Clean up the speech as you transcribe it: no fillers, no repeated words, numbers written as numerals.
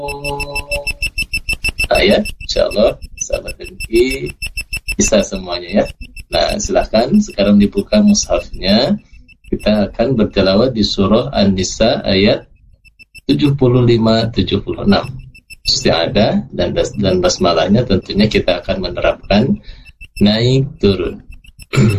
Nah ya, insyaallah sahabat NI bisa semuanya ya. Nah, silahkan sekarang dibuka mushafnya. Kita akan bertilawah di surah An-Nisa ayat 75-76. Isti'adah dan basmalahnya tentunya kita akan menerapkan naik turun.